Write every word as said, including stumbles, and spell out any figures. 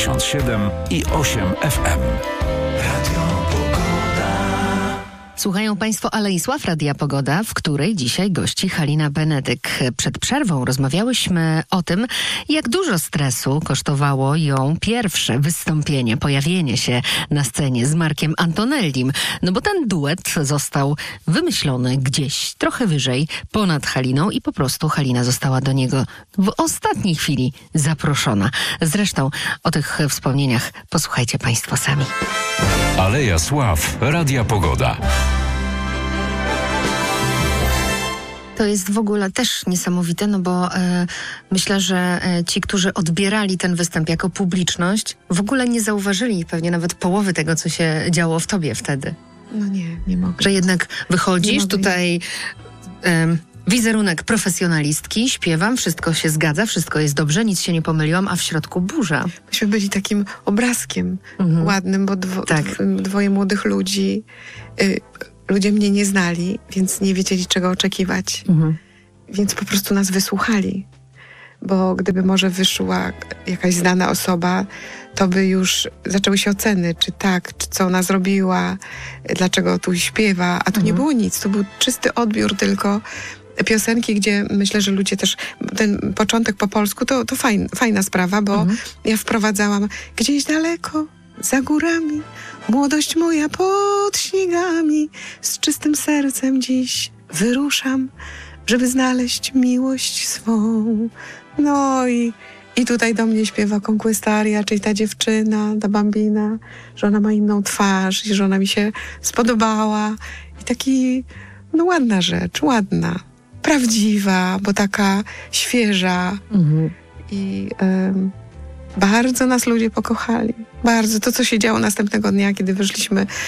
dziewięćdziesiąt siedem i osiem F M. Radio Słuchają Państwo Aleisław Radia Pogoda, w której dzisiaj gości Halina Benedyk. Przed przerwą rozmawiałyśmy o tym, jak dużo stresu kosztowało ją pierwsze wystąpienie, pojawienie się na scenie z Markiem Antonellim. No bo ten duet został wymyślony gdzieś trochę wyżej, ponad Haliną i po prostu Halina została do niego w ostatniej chwili zaproszona. Zresztą o tych wspomnieniach posłuchajcie Państwo sami. Aleja Sław Radia Pogoda. To jest w ogóle też niesamowite, no bo e, myślę, że e, ci, którzy odbierali ten występ jako publiczność, w ogóle nie zauważyli pewnie nawet połowy tego, co się działo w tobie wtedy. No nie, nie mogę. Że jednak wychodzisz mogę, tutaj... E, wizerunek profesjonalistki, śpiewam, wszystko się zgadza, wszystko jest dobrze, nic się nie pomyliłam, a w środku burza. Myśmy byli takim obrazkiem mhm. ładnym, bo dwo, tak. dwoje młodych ludzi, y, ludzie mnie nie znali, więc nie wiedzieli, czego oczekiwać. Mhm. Więc po prostu nas wysłuchali. Bo gdyby może wyszła jakaś znana osoba, to by już zaczęły się oceny, czy tak, czy co ona zrobiła, dlaczego tu śpiewa, a tu mhm. nie było nic. To był czysty odbiór tylko piosenki, gdzie myślę, że ludzie też, ten początek po polsku to, to fajn, fajna sprawa, bo mhm. ja wprowadzałam gdzieś daleko, za górami, młodość moja pod śniegami, z czystym sercem dziś wyruszam, żeby znaleźć miłość swą. No i, i tutaj do mnie śpiewa Conquistaria, czyli ta dziewczyna, ta bambina, że ona ma inną twarz i że ona mi się spodobała. I taki, no ładna rzecz, ładna, prawdziwa, bo taka świeża. Mhm. I um, bardzo nas ludzie pokochali. Bardzo. To, co się działo następnego dnia, kiedy wyszliśmy